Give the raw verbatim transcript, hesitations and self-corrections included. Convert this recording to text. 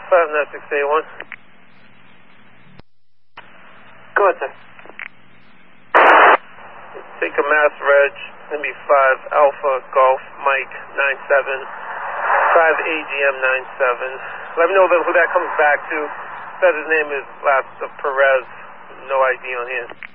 five nine six eight one. Go ahead, sir. Take a mass reg, N B five Alpha Golf Mike nine seven five A G M nine seven. Let me know who that comes back to. Said his name is last uh, Perez. No I D on him.